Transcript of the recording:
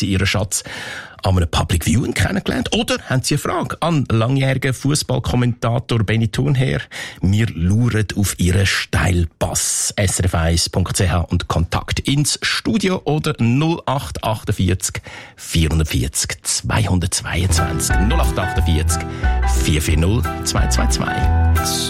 Sie Ihren Schatz an einem Public Viewing kennengelernt? Oder haben Sie eine Frage an langjährigen Fußballkommentator Benny Thurnherr? Wir lauern auf Ihren Steilpass. srf1.ch und Kontakt ins Studio oder 0848 440 222. 0848 440 222.